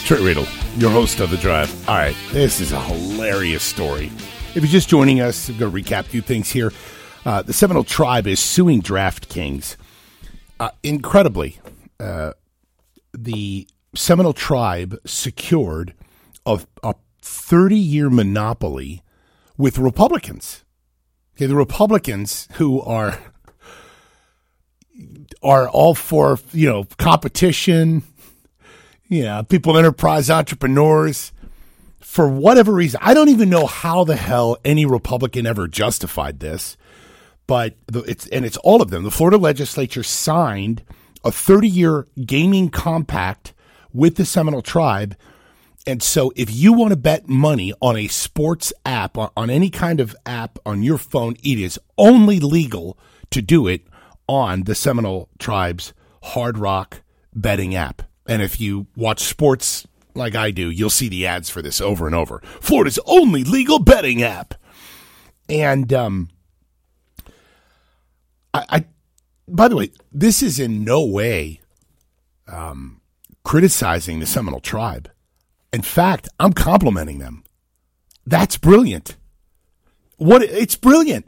Trey Riddle, your host of The Drive. All right, this is a hilarious story. If you're just joining us, I'm going to recap a few things here. The Seminole Tribe is suing DraftKings. Incredibly, the Seminole Tribe secured a 30-year monopoly with Republicans. Okay, the Republicans who are all for, competition, people, enterprise, entrepreneurs. For whatever reason, I don't even know how the hell any Republican ever justified this, but it's all of them. The Florida legislature signed a 30-year gaming compact with the Seminole Tribe. And so if you want to bet money on a sports app, on any kind of app on your phone, it is only legal to do it on the Seminole Tribe's Hard Rock betting app. And if you watch sports like I do, you'll see the ads for this over and over. Florida's only legal betting app. And I by the way, this is in no way criticizing the Seminole Tribe. In fact, I'm complimenting them. That's brilliant. It's brilliant.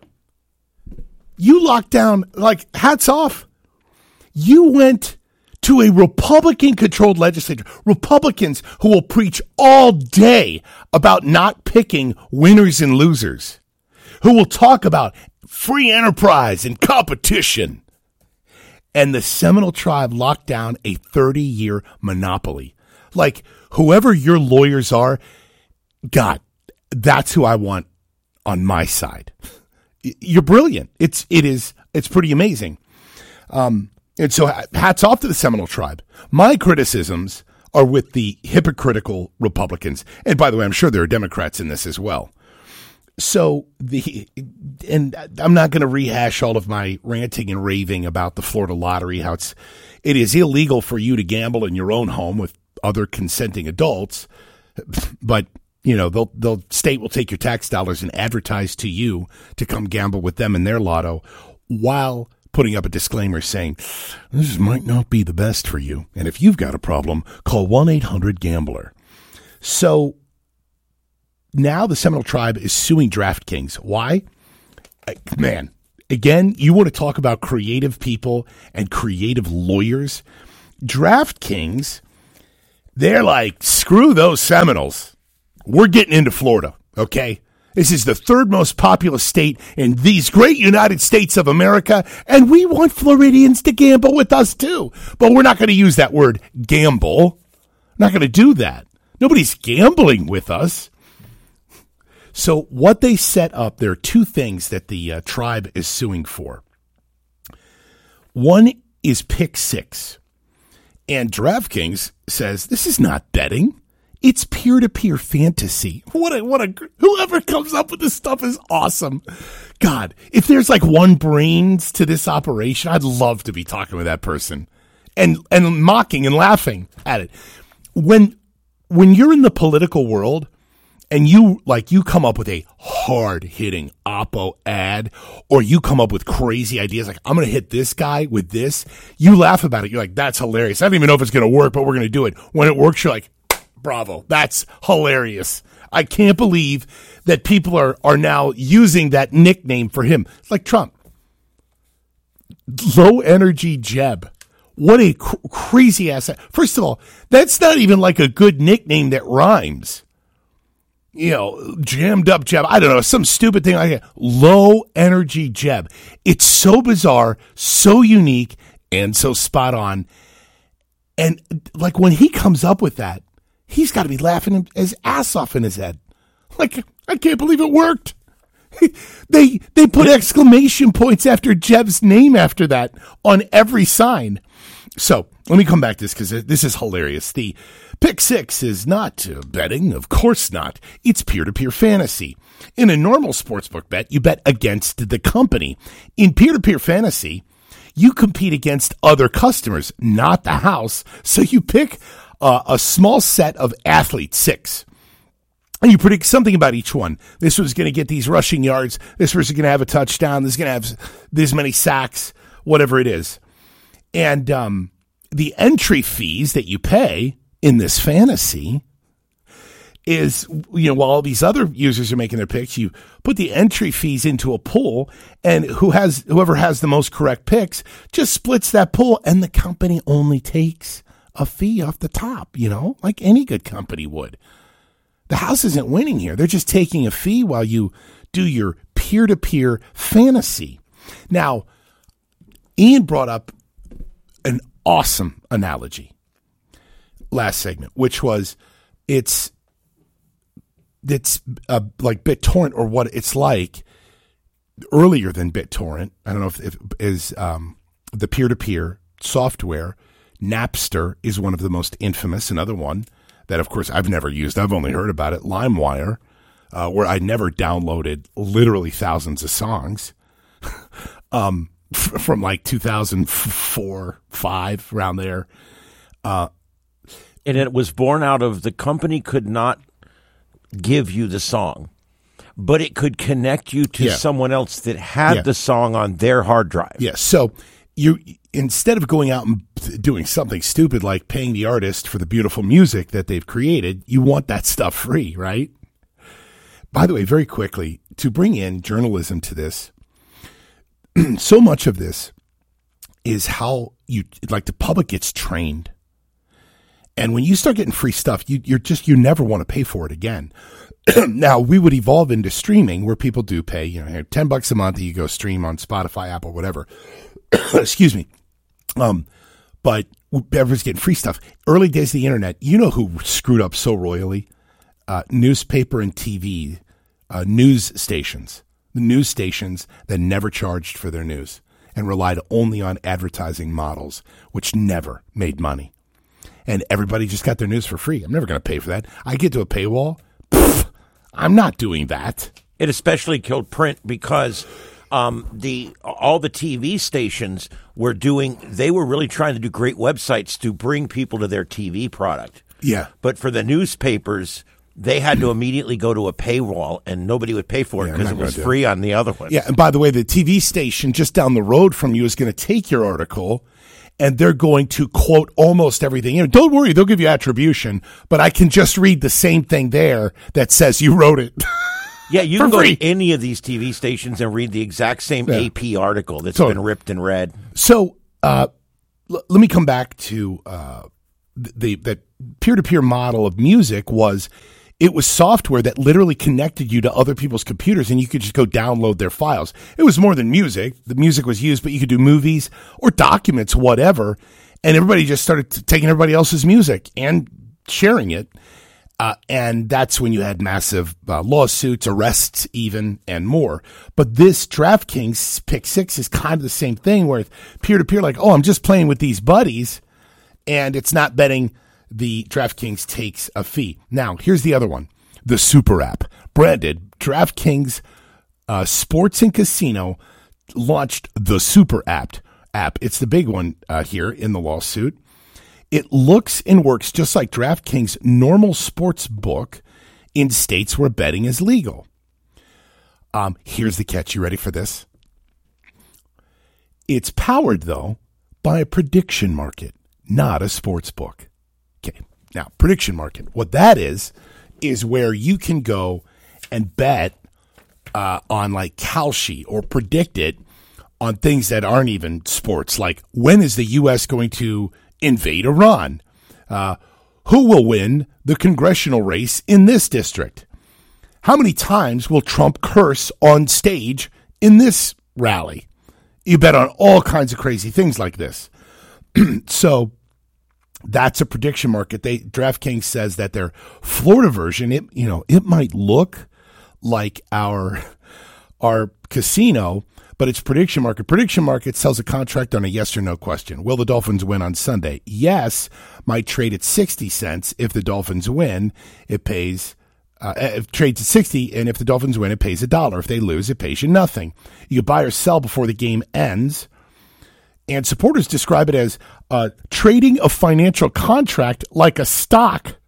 You locked down, hats off. You went to a Republican-controlled legislature, Republicans who will preach all day about not picking winners and losers, who will talk about free enterprise and competition. And the Seminole Tribe locked down a 30-year monopoly. Whoever your lawyers are, God, that's who I want on my side. You're brilliant. It's pretty amazing. And so hats off to the Seminole Tribe. My criticisms are with the hypocritical Republicans. And by the way, I'm sure there are Democrats in this as well. So and I'm not going to rehash all of my ranting and raving about the Florida lottery, how it is illegal for you to gamble in your own home with other consenting adults, but the state will take your tax dollars and advertise to you to come gamble with them in their lotto, while putting up a disclaimer saying this might not be the best for you, and if you've got a problem, call 1-800-GAMBLER. So now the Seminole Tribe is suing DraftKings. Why? Man, again, you want to talk about creative people and creative lawyers? DraftKings, they're like, screw those Seminoles. We're getting into Florida, okay? This is the third most populous state in these great United States of America, and we want Floridians to gamble with us too. But we're not going to use that word gamble. Not going to do that. Nobody's gambling with us. So what they set up, there are two things that the tribe is suing for. One is Pick Six. And DraftKings says, this is not betting. It's peer-to-peer fantasy. Whoever comes up with this stuff is awesome. God, if there's one brains to this operation, I'd love to be talking with that person and mocking and laughing at it. When you're in the political world and you come up with a hard-hitting Oppo ad, or you come up with crazy ideas I'm going to hit this guy with this, you laugh about it. You're like, that's hilarious. I don't even know if it's going to work, but we're going to do it. When it works, you're like, bravo, that's hilarious. I can't believe that people are now using that nickname for him. It's like Trump. Low Energy Jeb. What a crazy ass. First of all, that's not even a good nickname that rhymes. Jammed up Jeb. I don't know, some stupid thing like that. Low Energy Jeb. It's so bizarre, so unique, and so spot on. And when he comes up with that, he's got to be laughing his ass off in his head. I can't believe it worked. They put exclamation points after Jeb's name after that on every sign. So let me come back to this because this is hilarious. The Pick Six is not betting. Of course not. It's peer-to-peer fantasy. In a normal sportsbook bet, you bet against the company. In peer-to-peer fantasy, you compete against other customers, not the house. So you pick a small set of athletes, 6. And you predict something about each one. This one's going to get these rushing yards. This person's going to have a touchdown. This is going to have this many sacks, whatever it is. And the entry fees that you pay in this fantasy is, while all these other users are making their picks, you put the entry fees into a pool, and whoever has the most correct picks just splits that pool, and the company only takes a fee off the top, like any good company would. The house isn't winning here. They're just taking a fee while you do your peer-to-peer fantasy. Now, Ian brought up an awesome analogy last segment, which was it's like BitTorrent, or what it's like earlier than BitTorrent. I don't know if is the peer-to-peer software. Napster is one of the most infamous. Another one that, of course, I've never used. I've only heard about it. LimeWire, where I never downloaded literally thousands of songs from like 2004, 5, around there. And it was born out of the company could not give you the song, but it could connect you to someone else that had the song on their hard drive. Yeah, so you, instead of going out and doing something stupid like paying the artist for the beautiful music that they've created, you want that stuff free, right? By the way, very quickly, to bring in journalism to this, so much of this is how the public gets trained. And when you start getting free stuff, you never want to pay for it again. Now, we would evolve into streaming where people do pay, $10 a month, you go stream on Spotify, Apple, whatever. Excuse me. But everyone's getting free stuff. Early days of the internet, who screwed up so royally? Newspaper and TV, news stations. The news stations that never charged for their news and relied only on advertising models, which never made money. And everybody just got their news for free. I'm never going to pay for that. I get to a paywall. I'm not doing that. It especially killed print because all the TV stations they were really trying to do great websites to bring people to their TV product. Yeah. But for the newspapers, they had to immediately go to a paywall, and nobody would pay for it because it was free on the other one. Yeah, and by the way, the TV station just down the road from you is going to take your article, and they're going to quote almost everything. Don't worry, they'll give you attribution, but I can just read the same thing there that says you wrote it. Yeah, you can go to any of these TV stations and read the exact same AP article that's been ripped and read. So let me come back to the peer-to-peer model of music was – it was software that literally connected you to other people's computers, and you could just go download their files. It was more than music. The music was used, but you could do movies or documents, whatever, and everybody just started taking everybody else's music and sharing it. And that's when you had massive lawsuits, arrests even, and more. But this DraftKings Pick 6 is kind of the same thing, where it's peer-to-peer, like, I'm just playing with these buddies, and it's not betting. The DraftKings takes a fee. Now, here's the other one. The Super App. Branded, DraftKings Sports and Casino launched the Super App. It's the big one here in the lawsuit. It looks and works just like DraftKings' normal sports book in states where betting is legal. Here's the catch. You ready for this? It's powered, though, by a prediction market, not a sports book. Okay, now, prediction market. What that is where you can go and bet on like Kalshi or predict it on things that aren't even sports, like when is the U.S. going to invade Iran? Who will win the congressional race in this district? How many times will Trump curse on stage in this rally? You bet on all kinds of crazy things like this. So that's a prediction market. DraftKings says that their Florida version, it might look like our casino, but it's prediction market. Prediction market sells a contract on a yes or no question. Will the Dolphins win on Sunday? Yes, might trade at 60 cents. If the Dolphins win, it pays. It trades at 60, and if the Dolphins win, it pays $1. If they lose, it pays you nothing. You can buy or sell before the game ends. And supporters describe it as trading a financial contract like a stock.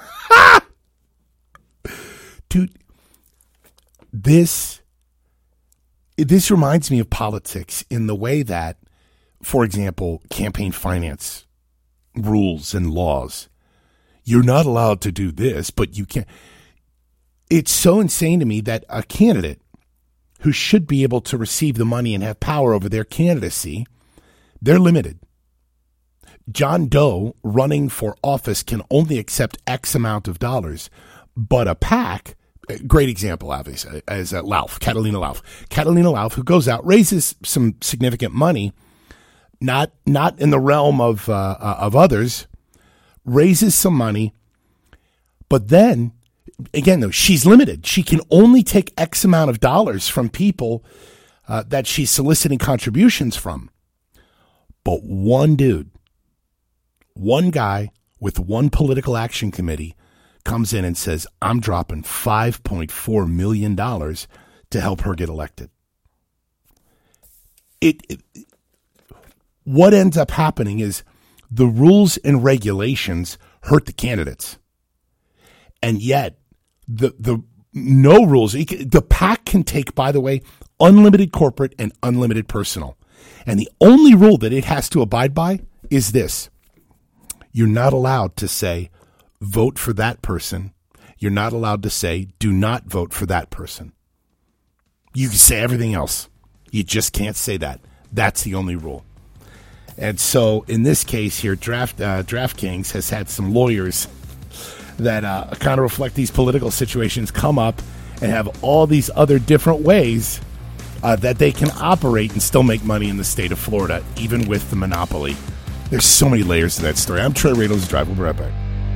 Dude, this reminds me of politics in the way that, for example, campaign finance rules and laws. you're not allowed to do this, but you can. It's so insane to me that a candidate who should be able to receive the money and have power over their candidacy, they're limited. John Doe running for office can only accept X amount of dollars, but a PAC, great example, obviously, is Catalina Lauf. Catalina Lauf, who goes out, raises some significant money, not in the realm of others, raises some money, but then, again, though, she's limited. She can only take X amount of dollars from people that she's soliciting contributions from. But one dude, one guy with one political action committee comes in and says, I'm dropping $5.4 million to help her get elected. What ends up happening is the rules and regulations hurt the candidates. And yet, the no rules, the PAC can take, by the way, unlimited corporate and unlimited personal. And the only rule that it has to abide by is this. You're not allowed to say, vote for that person. You're not allowed to say, do not vote for that person. You can say everything else. You just can't say that. That's the only rule. And so in this case here, DraftKings has had some lawyers that kind of reflect these political situations come up and have all these other different ways that they can operate and still make money in the state of Florida, even with the monopoly. There's so many layers to that story. I'm Trey Radels Drive. We'll be right back.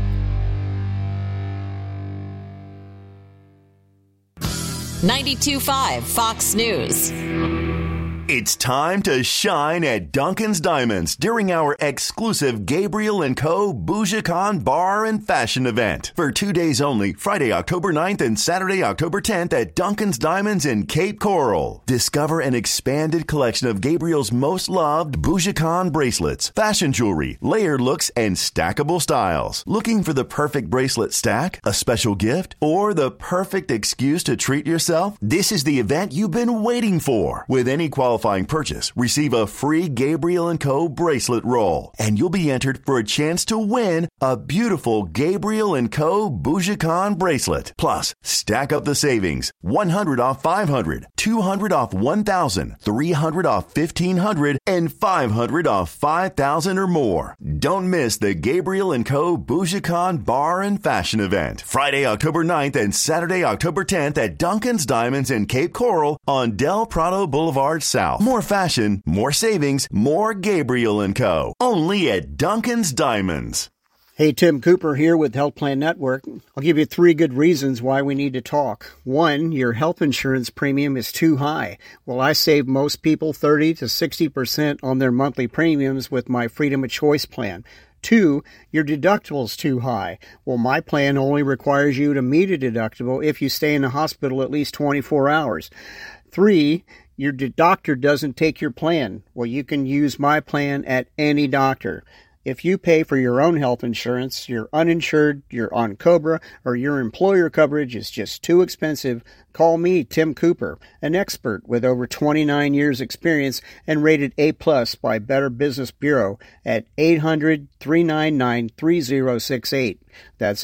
92.5 Fox News. It's time to shine at Duncan's Diamonds during our exclusive Gabriel & Co. BougeCon Bar and Fashion event. For 2 days only, Friday, October 9th and Saturday, October 10th at Duncan's Diamonds in Cape Coral. Discover an expanded collection of Gabriel's most loved BougeCon bracelets, fashion jewelry, layered looks, and stackable styles. Looking for the perfect bracelet stack, a special gift, or the perfect excuse to treat yourself? This is the event you've been waiting for. With any qualifying purchase, receive a free Gabriel & Co. bracelet roll, and you'll be entered for a chance to win a beautiful Gabriel & Co. BougeCon bracelet. Plus, stack up the savings. 100 off 500, 200 off 1,000, 300 off 1,500, and 500 off 5,000 or more. Don't miss the Gabriel & Co. BougeCon Bar and Fashion event. Friday, October 9th and Saturday, October 10th at Duncan's Diamonds in Cape Coral on Del Prado Boulevard South. More fashion, more savings, more Gabriel & Co. Only at Duncan's Diamonds. Hey, Tim Cooper here with Health Plan Network. I'll give you 3 good reasons why we need to talk. 1, your health insurance premium is too high. Well, I save most people 30 to 60% on their monthly premiums with my Freedom of Choice plan. 2, your deductible's too high. Well, my plan only requires you to meet a deductible if you stay in the hospital at least 24 hours. 3, your doctor doesn't take your plan. Well, you can use my plan at any doctor. If you pay for your own health insurance, you're uninsured, you're on COBRA, or your employer coverage is just too expensive, call me, Tim Cooper, an expert with over 29 years experience and rated A+ by Better Business Bureau at 800-399-3068. That's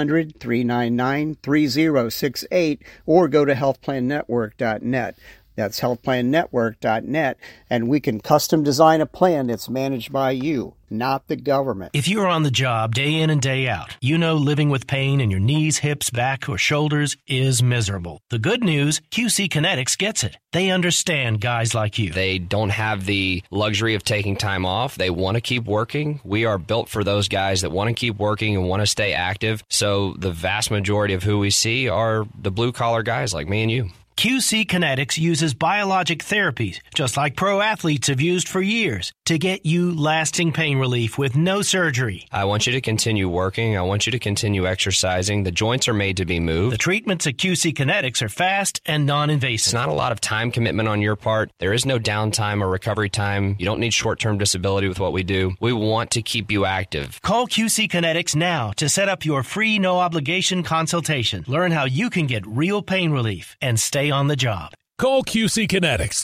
800-399-3068, or go to healthplannetwork.net. That's healthplannetwork.net, and we can custom design a plan that's managed by you, not the government. If you're on the job day in and day out, you know living with pain in your knees, hips, back, or shoulders is miserable. The good news, QC Kinetics gets it. They understand guys like you. They don't have the luxury of taking time off. They want to keep working. We are built for those guys that want to keep working and want to stay active. So the vast majority of who we see are the blue-collar guys like me and you. QC Kinetics uses biologic therapies, just like pro athletes have used for years, to get you lasting pain relief with no surgery. I want you to continue working. I want you to continue exercising. The joints are made to be moved. The treatments at QC Kinetics are fast and non-invasive. It's not a lot of time commitment on your part. There is no downtime or recovery time. You don't need short-term disability with what we do. We want to keep you active. Call QC Kinetics now to set up your free no-obligation consultation. Learn how you can get real pain relief and stay on the job. Call QC Kinetics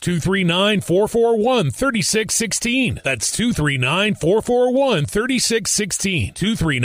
239-441-3616. That's 239-441-3616.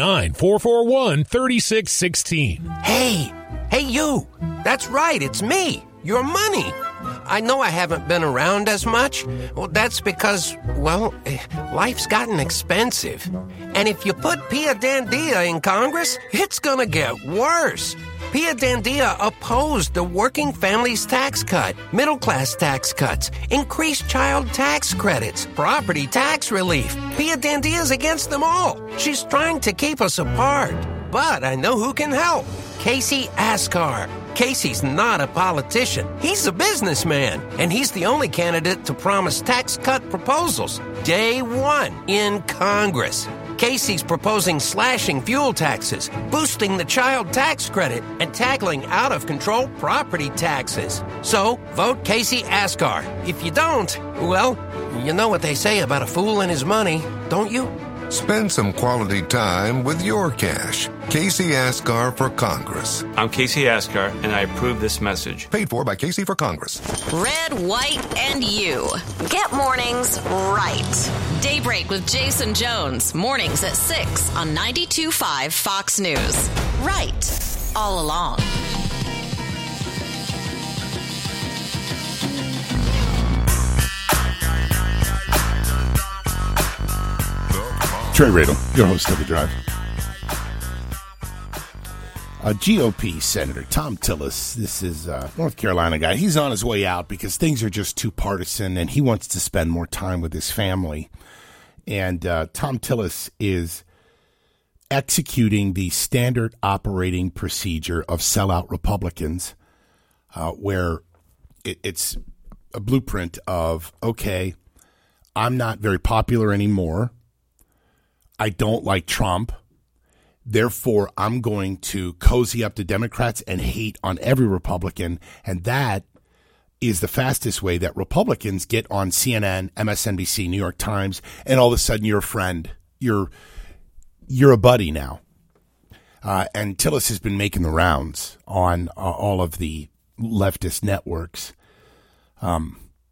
239-441-3616. Hey you. That's right, it's me, your money. I know I haven't been around as much. Well, that's because, life's gotten expensive. And if you put Pia Dandia in Congress, it's gonna get worse. Pia Dandia opposed the working families tax cut, middle-class tax cuts, increased child tax credits, property tax relief. Pia Dandia's against them all. She's trying to keep us apart. But I know who can help. Casey Askar. Casey's not a politician. He's a businessman, and he's the only candidate to promise tax cut proposals day one in Congress. Casey's proposing slashing fuel taxes, boosting the child tax credit, and tackling out-of-control property taxes. So, vote Casey Askar. If you don't, you know what they say about a fool and his money, don't you? Spend some quality time with your cash. Casey Askar for Congress. I'm Casey Askar, and I approve this message. Paid for by Casey for Congress. Red, white, and you. Get mornings right. Daybreak with Jason Jones. Mornings at 6 on 92.5 Fox News. Right. All along. Trey Radel, your host of The Drive. GOP Senator Thom Tillis, this is a North Carolina guy. He's on his way out because things are just too partisan, and he wants to spend more time with his family. And Thom Tillis is executing the standard operating procedure of sellout Republicans, where it's a blueprint of, okay, I'm not very popular anymore. I don't like Trump. Therefore, I'm going to cozy up to Democrats and hate on every Republican. And that is the fastest way that Republicans get on CNN, MSNBC, New York Times, and all of a sudden you're a friend. You're a buddy now. And Tillis has been making the rounds on all of the leftist networks. And,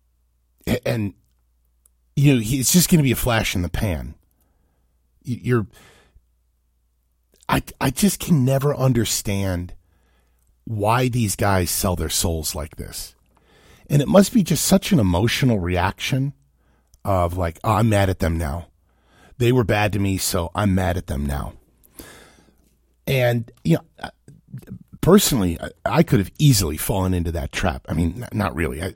it's just going to be a flash in the pan. I just can never understand why these guys sell their souls like this. And it must be just such an emotional reaction of like, oh, I'm mad at them now. They were bad to me, so I'm mad at them now. And, personally, I could have easily fallen into that trap. I mean, not really.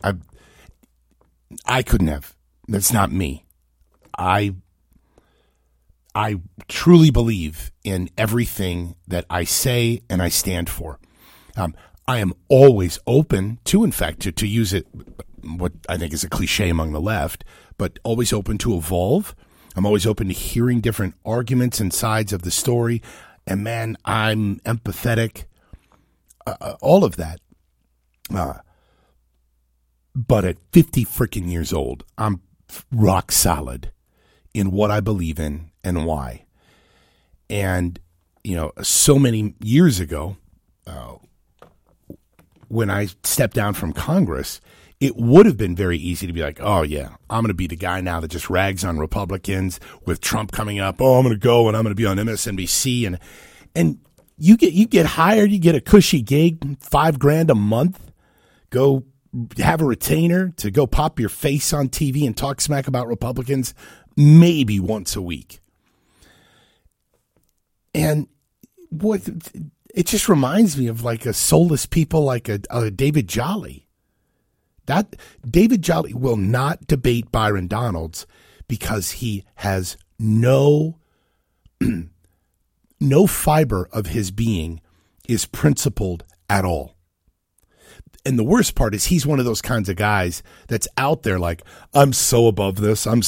I couldn't have. That's not me. I truly believe in everything that I say and I stand for. I am always open to, in fact, to use it, what I think is a cliche among the left, but always open to evolve. I'm always open to hearing different arguments and sides of the story. And, man, I'm empathetic, all of that. But at 50 freaking years old, I'm rock solid in what I believe in and why. And, so many years ago, when I stepped down from Congress, it would have been very easy to be like, oh, yeah, I'm going to be the guy now that just rags on Republicans with Trump coming up. Oh, I'm going to go and I'm going to be on MSNBC. And you get hired, you get a cushy gig, $5,000 a month, go have a retainer to go pop your face on TV and talk smack about Republicans maybe once a week. And it just reminds me of like a soulless people like a David Jolly. That David Jolly will not debate Byron Donalds because he has no fiber of his being is principled at all. And the worst part is he's one of those kinds of guys that's out there like, I'm so above this. I'm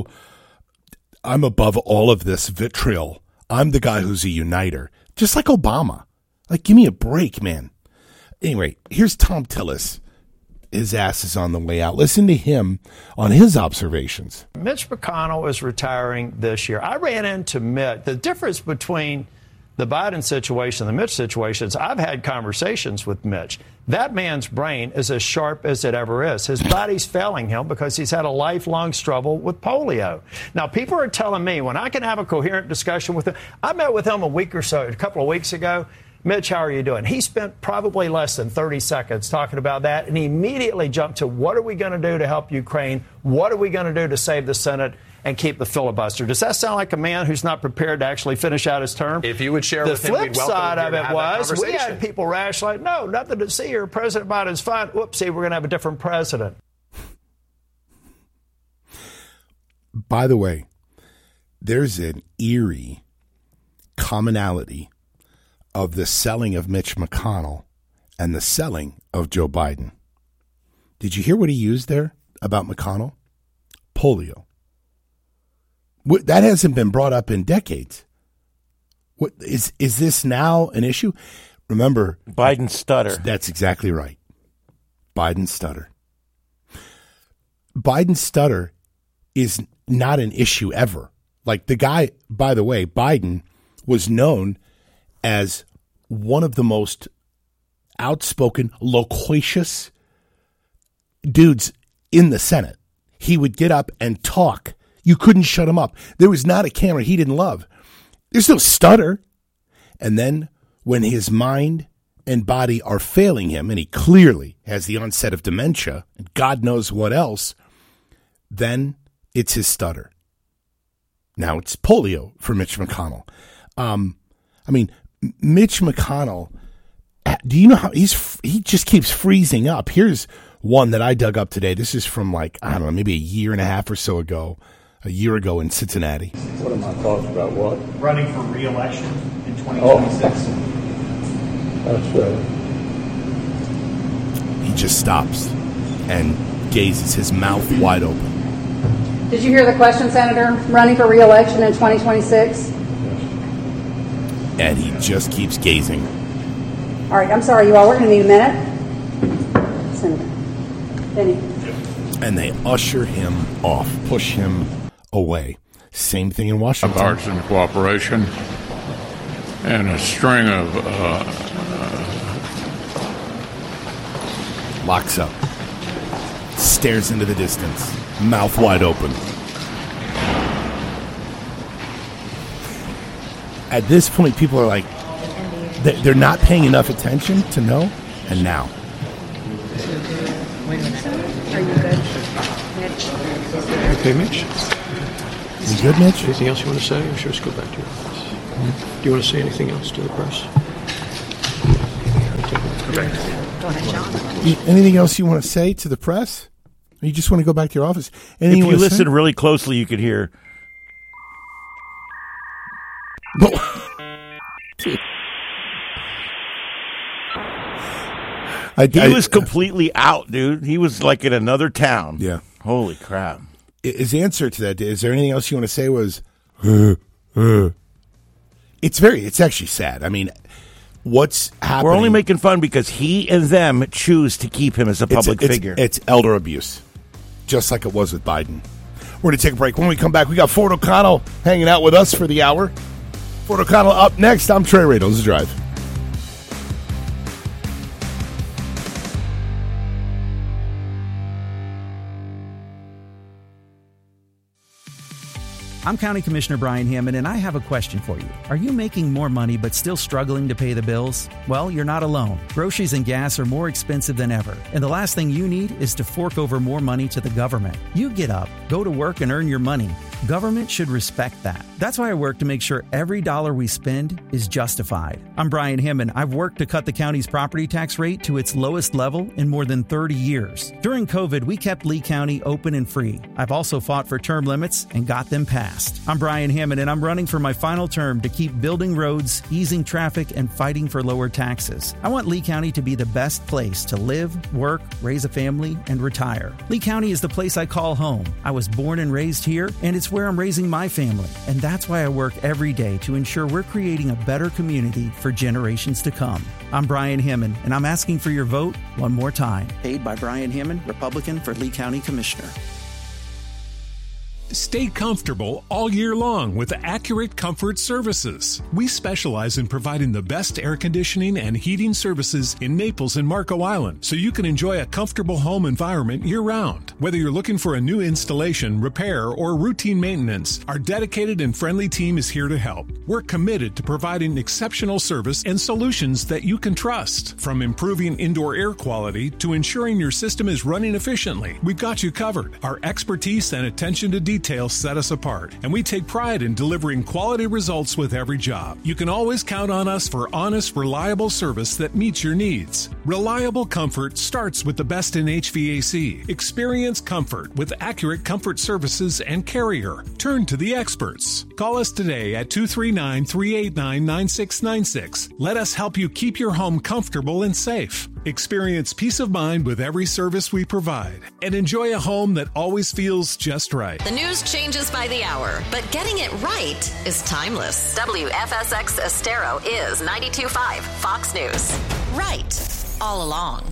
above all of this vitriol. I'm the guy who's a uniter. Just like Obama. Like, give me a break, man. Anyway, here's Thom Tillis. His ass is on the way out. Listen to him on his observations. Mitch McConnell is retiring this year. I ran into Mitt. The difference between the Biden situation, the Mitch situations, I've had conversations with Mitch. That man's brain is as sharp as it ever is. His body's failing him because he's had a lifelong struggle with polio. Now, people are telling me when I can have a coherent discussion with him. I met with him a couple of weeks ago. Mitch, how are you doing? He spent probably less than 30 seconds talking about that, and he immediately jumped to what are we going to do to help Ukraine? What are we going to do to save the Senate and keep the filibuster? Does that sound like a man who's not prepared to actually finish out his term? If you would share with him, we'd welcome him. The flip side of it was we conversation. had people rationalize, no, nothing to see here. President Biden's fine. Whoopsie, we're going to have a different president. By the way, there's an eerie commonality of the selling of Mitch McConnell and the selling of Joe Biden. Did you hear what he used there about McConnell? Polio. That hasn't been brought up in decades. What is this now an issue? Remember, Biden stutter. That's exactly right. Biden stutter. Biden stutter is not an issue ever. Like the guy, by the way, Biden was known as one of the most outspoken, loquacious dudes in the Senate. He would get up and talk. You couldn't shut him up. There was not a camera he didn't love. There's no stutter. And then when his mind and body are failing him, and he clearly has the onset of dementia, and God knows what else, then it's his stutter. Now it's polio for Mitch McConnell. Mitch McConnell, do you know how he just keeps freezing up? Here's one that I dug up today. This is from maybe a year and a half or so ago, a year ago in Cincinnati. What are my thoughts about what? Running for re-election in 2026. That's He just stops and gazes, his mouth wide open. Did you hear the question, Senator? Running for re-election in 2026? And he just keeps gazing. All right, I'm sorry, you all. We're going to need a minute. Senator Benny. And they usher him off, push him away. Same thing in Washington. Arts and cooperation and a string of locks up, stares into the distance, mouth wide open. At this point, people are like, they're not paying enough attention to know, and now. Wait a minute. Are you good, Mitch? Okay, Mitch. You good, Mitch? Anything else you want to say, or should we just go back to your office? Do you want to say anything else to the press? Go ahead, John. Anything else you want to say to the press? Or you just want to go back to your office? If you listen really closely, you could hear. He was completely out, dude. He was like in another town. Yeah. Holy crap. His answer to that, is there anything else you want to say, was, it's actually sad. I mean, what's happening? We're only making fun because he and them choose to keep him as a public figure. It's elder abuse, just like it was with Biden. We're going to take a break. When we come back, we got Ford O'Connell hanging out with us for the hour. Ford O'Connell up next. I'm Trey Radel. This is Drive. I'm County Commissioner Brian Hammond, and I have a question for you. Are you making more money but still struggling to pay the bills? Well, you're not alone. Groceries and gas are more expensive than ever, and the last thing you need is to fork over more money to the government. You get up, go to work, and earn your money. Government should respect that. That's why I work to make sure every dollar we spend is justified. I'm Brian Hammond. I've worked to cut the county's property tax rate to its lowest level in more than 30 years. During COVID, we kept Lee County open and free. I've also fought for term limits and got them passed. I'm Brian Hammond, and I'm running for my final term to keep building roads, easing traffic, and fighting for lower taxes. I want Lee County to be the best place to live, work, raise a family, and retire. Lee County is the place I call home. I was born and raised here, and it's where I'm raising my family. And that's why I work every day to ensure we're creating a better community for generations to come. I'm Brian Hammond, and I'm asking for your vote one more time. Paid by Brian Hammond, Republican for Lee County Commissioner. Stay comfortable all year long with Accurate Comfort Services. We specialize in providing the best air conditioning and heating services in Naples and Marco Island, so you can enjoy a comfortable home environment year-round. Whether you're looking for a new installation, repair, or routine maintenance, our dedicated and friendly team is here to help. We're committed to providing exceptional service and solutions that you can trust. From improving indoor air quality to ensuring your system is running efficiently, we've got you covered. Our expertise and attention to detail set us apart, and we take pride in delivering quality results with every job. You can always count on us for honest, reliable service that meets your needs. Reliable comfort starts with the best in HVAC. Experience comfort with Accurate Comfort Services and Carrier. Turn to the experts. Call us today at 239-389-9696. Let us help you keep your home comfortable and safe. Experience peace of mind with every service we provide, and enjoy a home that always feels just right. The news changes by the hour, but getting it right is timeless. WFSX Estero is 92.5 Fox News. Right all along.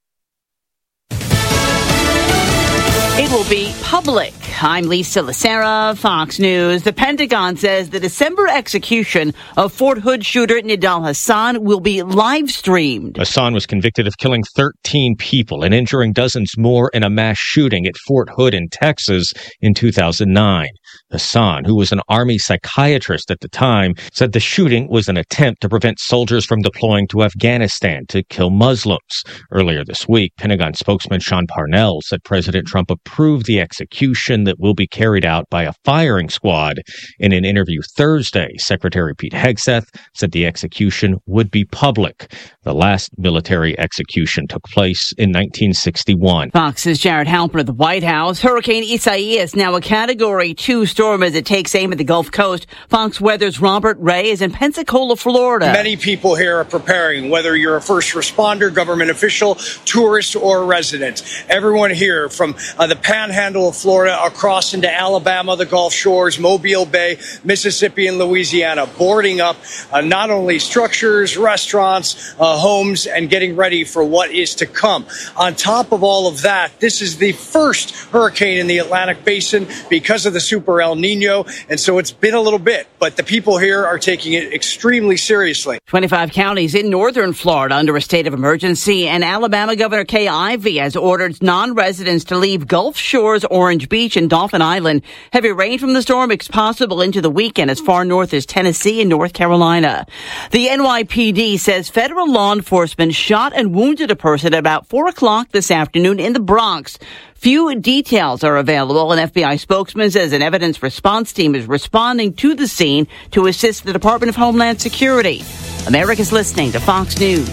It will be public. I'm Lisa Lacera, Fox News. The Pentagon says the December execution of Fort Hood shooter Nidal Hasan will be live streamed. Hasan was convicted of killing 13 people and injuring dozens more in a mass shooting at Fort Hood in Texas in 2009. Hasan, who was an Army psychiatrist at the time, said the shooting was an attempt to prevent soldiers from deploying to Afghanistan to kill Muslims. Earlier this week, Pentagon spokesman Sean Parnell said President Trump approved the execution that will be carried out by a firing squad. In an interview Thursday, Secretary Pete Hegseth said the execution would be public. The last military execution took place in 1961. Fox's Jared Halpern at the White House. Hurricane Isaias, now a Category 2 storm as it takes aim at the Gulf Coast. Fox Weather's Robert Ray is in Pensacola, Florida. Many people here are preparing, whether you're a first responder, government official, tourist, or resident. Everyone here from the panhandle of Florida across into Alabama, the Gulf Shores, Mobile Bay, Mississippi, and Louisiana, boarding up not only structures, restaurants, homes, and getting ready for what is to come. On top of all of that, this is the first hurricane in the Atlantic Basin because of the Super El Nino, and so it's been a little bit, but the people here are taking it extremely seriously. 25 counties in northern Florida under a state of emergency, and Alabama Governor Kay Ivey has ordered non-residents to leave Gulf Shores, Orange Beach, and Dauphin Island. Heavy rain from the storm is possible into the weekend as far north as Tennessee and North Carolina. The NYPD says federal law enforcement shot and wounded a person at about 4 o'clock this afternoon in the Bronx. Few details are available. An FBI spokesman says an evidence response team is responding to the scene to assist the Department of Homeland Security. America's listening to Fox News.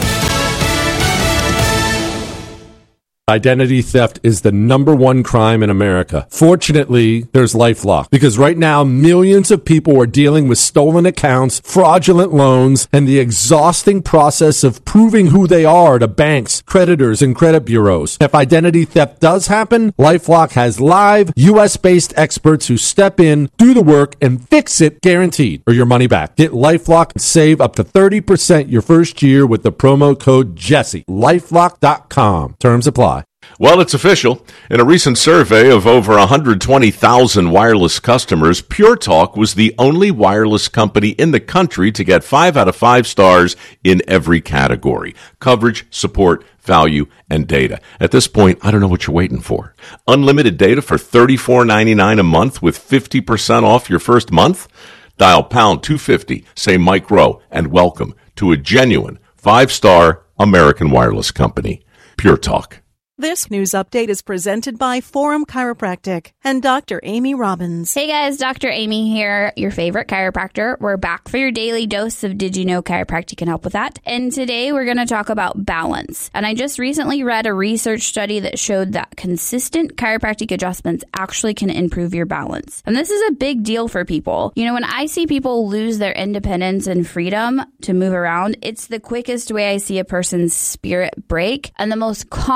Identity theft is the number one crime in America. Fortunately, there's LifeLock, because right now millions of people are dealing with stolen accounts, fraudulent loans, and the exhausting process of proving who they are to banks, creditors, and credit bureaus. If identity theft does happen, LifeLock has live, U.S.-based experts who step in, do the work, and fix it guaranteed, or your money back. Get LifeLock and save up to 30% your first year with the promo code Jesse. LifeLock.com. Terms apply. Well, it's official. In a recent survey of over 120,000 wireless customers, Pure Talk was the only wireless company in the country to get 5 out of 5 stars in every category: coverage, support, value, and data. At this point, I don't know what you're waiting for. Unlimited data for $34.99 a month with 50% off your first month? Dial pound 250, say Mike Rowe, and welcome to a genuine 5-star American wireless company. Pure Talk. This news update is presented by Forum Chiropractic and Dr. Amy Robbins. Hey guys, Dr. Amy here, your favorite chiropractor. We're back for your daily dose of Did You Know Chiropractic can help with that. And today we're going to talk about balance. And I just recently read a research study that showed that consistent chiropractic adjustments actually can improve your balance. And this is a big deal for people. You know, when I see people lose their independence and freedom to move around, it's the quickest way I see a person's spirit break. And the most common reason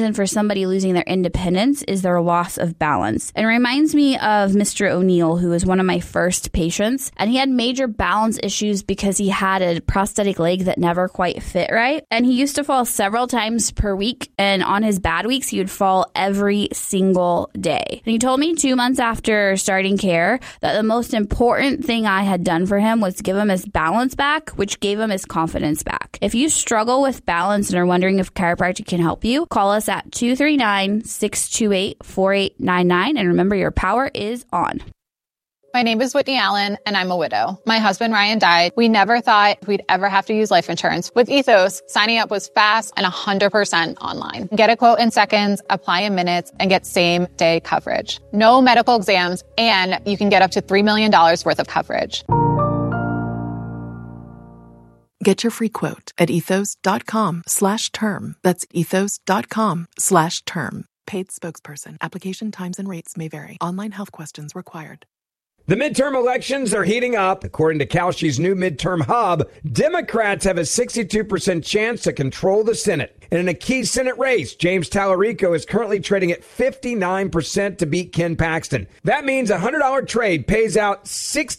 reason for somebody losing their independence is their loss of balance. It reminds me of Mr. O'Neill, who was one of my first patients, and he had major balance issues because he had a prosthetic leg that never quite fit right. And he used to fall several times per week, and on his bad weeks, he would fall every single day. And he told me 2 months after starting care that the most important thing I had done for him was give him his balance back, which gave him his confidence back. If you struggle with balance and are wondering if chiropractic can help you, call us at 239-628-4899. And remember, your power is on. My name is Whitney Allen, and I'm a widow. My husband, Ryan, died. We never thought we'd ever have to use life insurance. With Ethos, signing up was fast and 100% online. Get a quote in seconds, apply in minutes, and get same-day coverage. No medical exams, and you can get up to $3 million worth of coverage. Get your free quote at ethos.com/term. That's ethos.com/term. Paid spokesperson. Application times and rates may vary. Online health questions required. The midterm elections are heating up. According to Kalshi's new midterm hub, Democrats have a 62% chance to control the Senate. And in a key Senate race, James Tallarico is currently trading at 59% to beat Ken Paxton. That means a $100 trade pays out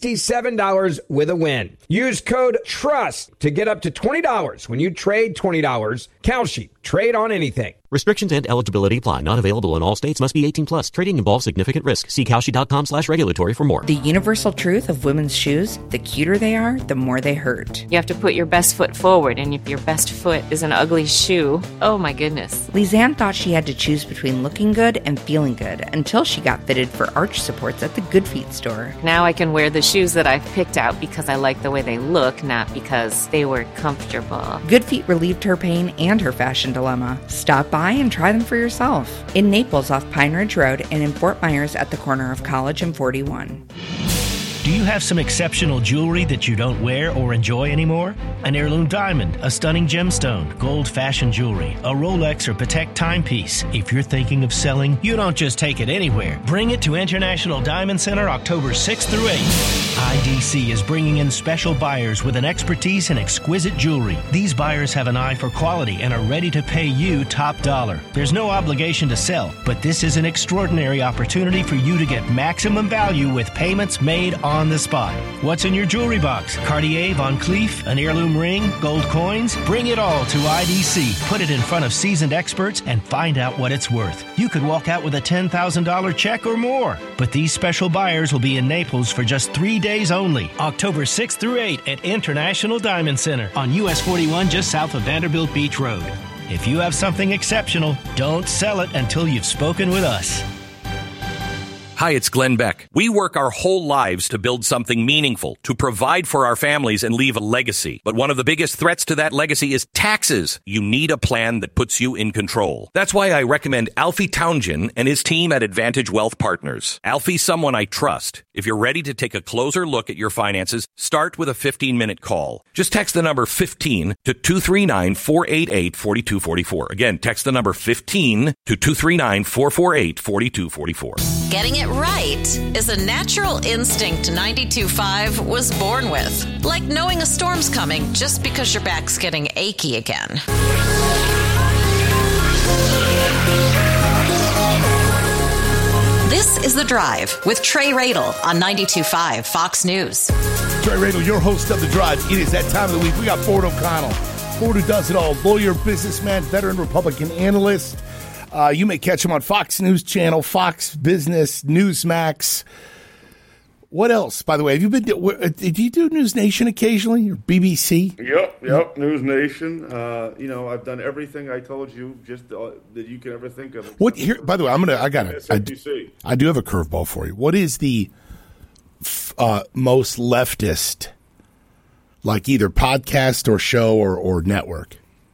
$67 with a win. Use code TRUST to get up to $20 when you trade $20. Kalshi, trade on anything. Restrictions and eligibility apply. Not available in all states. Must be 18 plus. Trading involves significant risk. See Kalshi.com/regulatory for more. The universal truth of women's shoes: the cuter they are, the more they hurt. You have to put your best foot forward, and if your best foot is an ugly shoe, oh my goodness. Lisanne thought she had to choose between looking good and feeling good until she got fitted for arch supports at the Good Feet store. Now I can wear the shoes that I've picked out because I like the way they look, not because they were comfortable. Good Feet relieved her pain and her fashion dilemma. Stop by and try them for yourself. In Naples off Pine Ridge Road and in Fort Myers at the corner of College and 41. Do you have some exceptional jewelry that you don't wear or enjoy anymore? An heirloom diamond, a stunning gemstone, gold fashion jewelry, a Rolex or Patek timepiece. If you're thinking of selling, you don't just take it anywhere. Bring it to International Diamond Center October 6th through 8th. IDC is bringing in special buyers with an expertise in exquisite jewelry. These buyers have an eye for quality and are ready to pay you top dollar. There's no obligation to sell, but this is an extraordinary opportunity for you to get maximum value with payments made on the spot. What's in your jewelry box? Cartier, Van Cleef, an heirloom ring, gold coins? Bring it all to IDC. Put it in front of seasoned experts and find out what it's worth. You could walk out with a $10,000 check or more. But these special buyers will be in Naples for just 3 days only. October 6th through 8th at International Diamond Center on US 41 just south of Vanderbilt Beach Road. If you have something exceptional, don't sell it until you've spoken with us. Hi, it's Glenn Beck. We work our whole lives to build something meaningful, to provide for our families and leave a legacy. But one of the biggest threats to that legacy is taxes. You need a plan that puts you in control. That's why I recommend Alfie Towngen and his team at Advantage Wealth Partners. Alfie's someone I trust. If you're ready to take a closer look at your finances, start with a 15-minute call. Just text the number 15 to 239-488-4244. Again, text the number 15 to 239-448-4244. Getting it right is a natural instinct 92.5 was born with. Like knowing a storm's coming just because your back's getting achy again. This is The Drive with Trey Radel on 92.5 Fox News. Trey Radel, your host of The Drive. It is that time of the week. We got Ford O'Connell. Ford who does it all. Lawyer, businessman, veteran Republican analyst. You may catch him on Fox News Channel, Fox Business, Newsmax. What else? By the way, have you been? Did you do News Nation occasionally or BBC? Yep. News Nation. I've done everything I told you just that you can ever think of. What here? By the way, I do have a curveball for you. What is the most leftist, like either podcast or show or network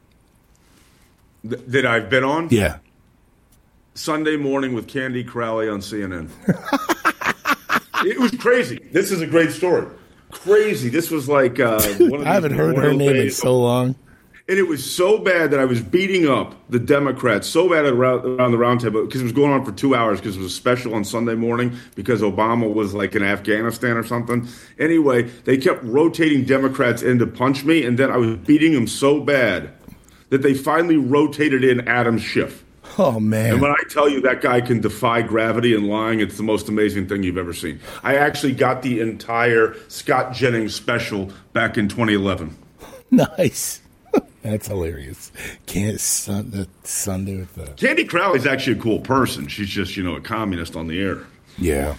that I've been on? Yeah. Sunday Morning with Candy Crowley on CNN. It was crazy. This is a great story. Crazy. This was like one of these I haven't heard her name in so long. And it was so bad that I was beating up the Democrats so bad around the round table because it was going on for 2 hours because it was a special on Sunday morning because Obama was like in Afghanistan or something. Anyway, they kept rotating Democrats in to punch me, and then I was beating them so bad that they finally rotated in Adam Schiff. Oh, man. And when I tell you that guy can defy gravity and lying, it's the most amazing thing you've ever seen. I actually got the entire Scott Jennings special back in 2011. Nice. That's hilarious. Sunday with the... Candy Crowley's actually a cool person. She's just, a communist on the air. Yeah.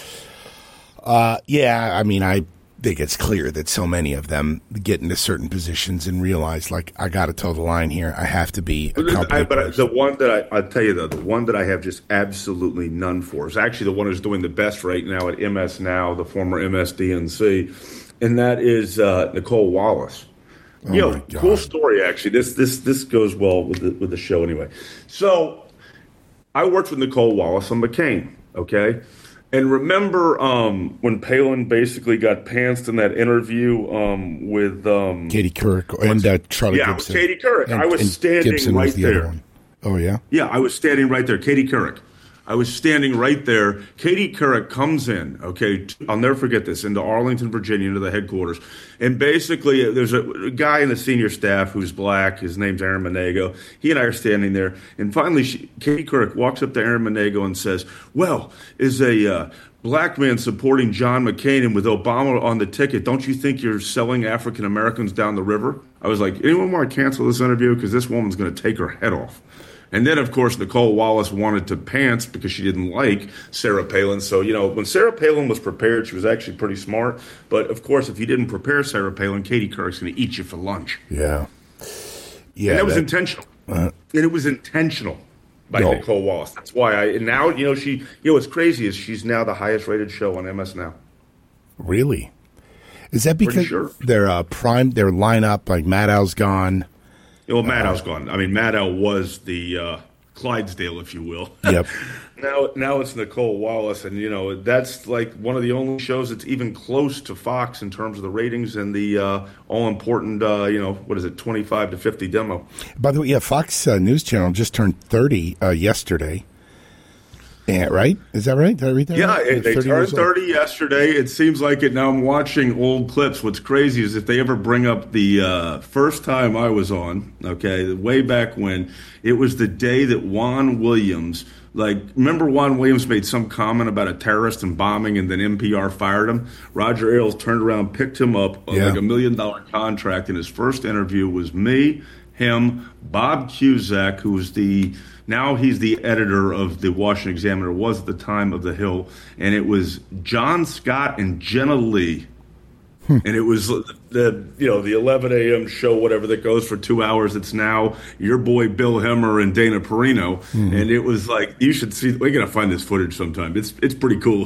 Yeah, I mean, I think it's clear that so many of them get into certain positions and realize, like, I got to toe the line here. I have to be a company person. The one that I'll tell you, though, the one that I have just absolutely none for is actually the one who's doing the best right now at MS Now, the former MSDNC, and that is Nicole Wallace. Cool story, actually. This goes well with the show anyway. So I worked with Nicole Wallace on McCain, okay? And remember when Palin basically got pantsed in that interview with Katie Couric and Charlie Gibson. Yeah, Katie Couric. I was standing Gibson right was the there. other one. Oh, yeah? Yeah, I was standing right there. Katie Couric. I was standing right there. Katie Couric comes in, okay, I'll never forget this, into Arlington, Virginia, into the headquarters. And basically, there's a guy in the senior staff who's black. His name's Aaron Monago. He and I are standing there. And finally, Katie Couric walks up to Aaron Monago and says, well, is a black man supporting John McCain and with Obama on the ticket, don't you think you're selling African Americans down the river? I was like, anyone want to cancel this interview? Because this woman's going to take her head off. And then, of course, Nicole Wallace wanted to pants because she didn't like Sarah Palin. So, when Sarah Palin was prepared, she was actually pretty smart. But, of course, if you didn't prepare Sarah Palin, Katie Couric's going to eat you for lunch. Yeah. Yeah. And that was intentional. And it was intentional by Nicole Wallace. That's why now, what's crazy is she's now the highest rated show on MS Now. Really? Is that because their lineup, like Maddow's gone? Well, Maddow's gone. I mean, Maddow was the Clydesdale, if you will. Yep. Now it's Nicole Wallace, and that's like one of the only shows that's even close to Fox in terms of the ratings and the all important 25 to 50 demo. By the way, yeah, Fox News Channel just turned 30 yesterday. Yeah, right? Is that right? Did I read that? Yeah, right? they turned 30 yesterday. It seems like it. Now I'm watching old clips. What's crazy is if they ever bring up the first time I was on, okay, way back when, it was the day that Juan Williams, remember Juan Williams made some comment about a terrorist and bombing and then NPR fired him? Roger Ailes turned around, picked him up on like $1 million contract, and his first interview was me, him, Bob Cusack, who was now he's the editor of the Washington Examiner, was at the time of The Hill, and it was John Scott and Jenna Lee. And it was the 11 a.m. show, whatever, that goes for 2 hours. It's now your boy Bill Hemmer and Dana Perino. And it was like, you should see, we're going to find this footage sometime. It's pretty cool.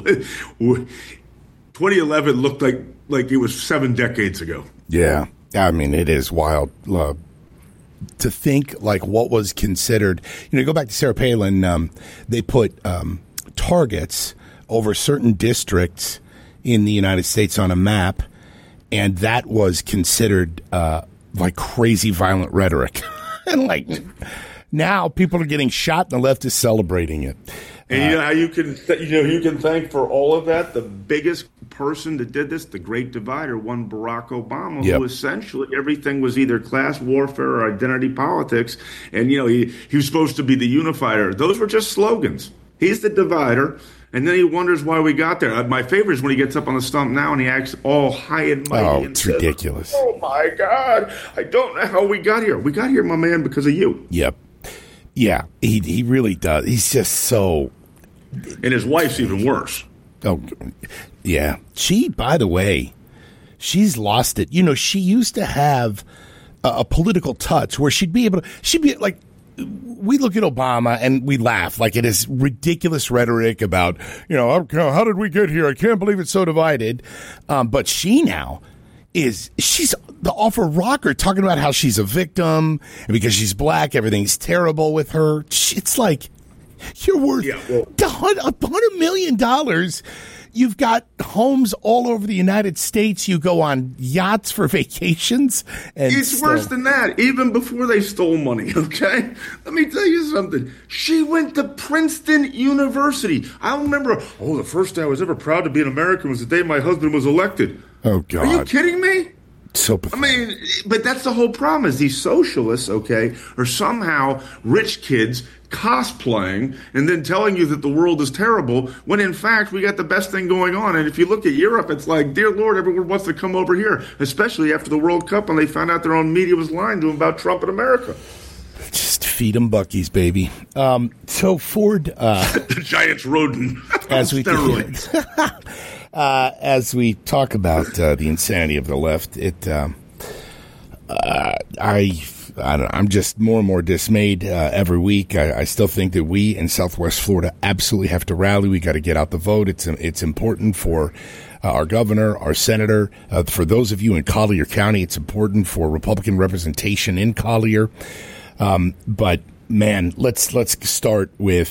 2011 looked like it was 7 decades ago. Yeah. I mean, it is wild. To think like what was considered, go back to Sarah Palin, they put targets over certain districts in the United States on a map, and that was considered like crazy violent rhetoric. And now people are getting shot and the left is celebrating it. And you know how you can you can thank for all of that the biggest person that did this, the Great Divider, one Barack Obama, who essentially everything was either class warfare or identity politics, and he was supposed to be the unifier. Those were just slogans. He's the divider, and then he wonders why we got there. My favorite is when he gets up on the stump now and he acts all high and mighty. Oh, and it's says, ridiculous. Oh my God, I don't know how we got here. We got here, my man, because of you. Yep. Yeah, he really does. He's just so. And his wife's even worse. Oh, yeah. She, by the way, she's lost it. She used to have a political touch where she'd be like, we look at Obama and we laugh like it is ridiculous rhetoric about, how did we get here? I can't believe it's so divided. But she now she's the awful rocker talking about how she's a victim and because she's black, everything's terrible with her. It's like, you're worth $100 million. You've got homes all over the United States. You go on yachts for vacations. And it's worse than that. Even before they stole money, okay? Let me tell you something. She went to Princeton University. I remember, the first day I was ever proud to be an American was the day my husband was elected. Oh, God. Are you kidding me? So I mean, but that's the whole problem is these socialists, okay, are somehow rich kids cosplaying and then telling you that the world is terrible when in fact we got the best thing going on. And if you look at Europe, it's like, dear Lord, everyone wants to come over here, especially after the World Cup when they found out their own media was lying to them about Trump in America. Just feed them Buc-ee's, baby. So Ford... the Giants rodent. As we talk about the insanity of the left, I'm just more and more dismayed every week. I still think that we in Southwest Florida absolutely have to rally. We got to get out the vote. It's important for our governor, our senator. For those of you in Collier County, it's important for Republican representation in Collier. But man, let's start with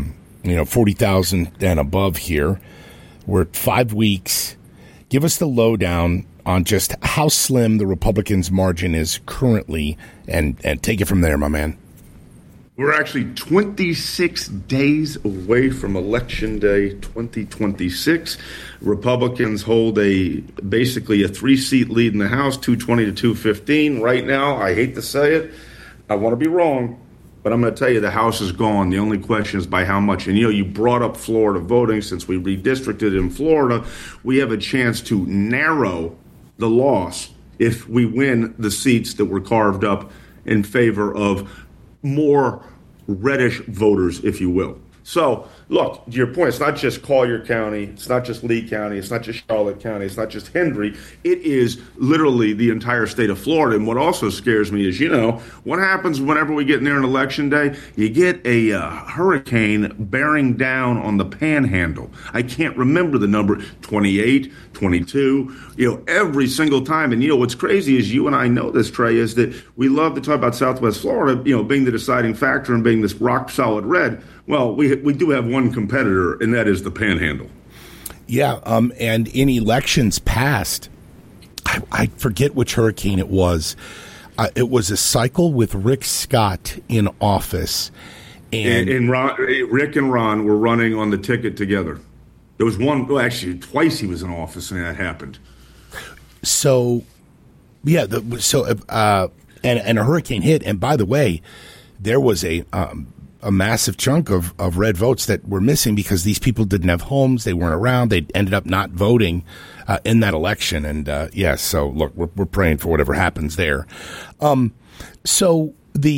40,000 and above here. We're at 5 weeks. Give us the lowdown on just how slim the Republicans' margin is currently, and take it from there, my man. We're actually 26 days away from Election Day 2026. Republicans hold basically a 3-seat lead in the House, 220 to 215. Right now, I hate to say it, I want to be wrong, but I'm going to tell you the House is gone. The only question is by how much. And, you brought up Florida voting. Since we redistricted in Florida, we have a chance to narrow the loss if we win the seats that were carved up in favor of more reddish voters, if you will. So, look, to your point, it's not just Collier County, it's not just Lee County, it's not just Charlotte County, it's not just Hendry. It is literally the entire state of Florida. And what also scares me is, what happens whenever we get near an election day? You get a hurricane bearing down on the Panhandle. I can't remember the number, 28, 22, every single time. And, what's crazy is you and I know this, Trey, is that we love to talk about Southwest Florida, being the deciding factor and being this rock solid red. Well, we do have one competitor, and that is the Panhandle. Yeah, and in elections past, I forget which hurricane it was. It was a cycle with Rick Scott in office. And Rick and Ron were running on the ticket together. There was twice he was in office, and that happened. So, yeah, and a hurricane hit. And by the way, there was a massive chunk of red votes that were missing because these people didn't have homes. They weren't around. They ended up not voting in that election. And so look, we're praying for whatever happens there. So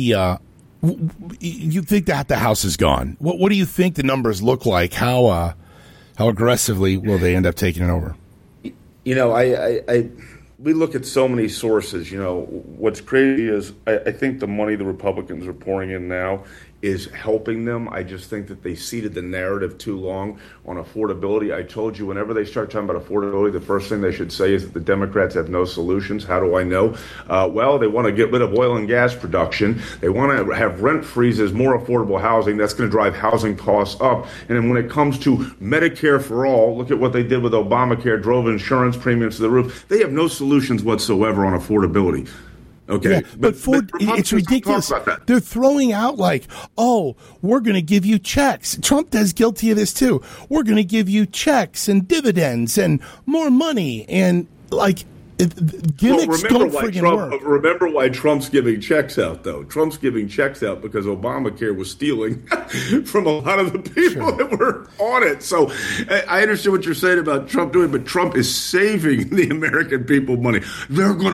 you think that the House is gone? What do you think the numbers look like? How aggressively will they end up taking it over? We look at so many sources. What's crazy is I think the money the Republicans are pouring in now is helping them. I just think that they seeded the narrative too long on affordability. I told you, whenever they start talking about affordability, the first thing they should say is that the Democrats have no solutions. How do I know? They want to get rid of oil and gas production. They want to have rent freezes, more affordable housing. That's going to drive housing costs up. And then when it comes to Medicare for all, look at what they did with Obamacare, drove insurance premiums to the roof. They have no solutions whatsoever on affordability. Okay, yeah, but Ford, it's ridiculous. They're throwing out we're going to give you checks. Trump is guilty of this too. We're going to give you checks and dividends and more money and gimmicks don't friggin' work. Remember why Trump's giving checks out, though. Trump's giving checks out because Obamacare was stealing from a lot of the people that were on it. So I understand what you're saying about Trump doing, but Trump is saving the American people money. They're going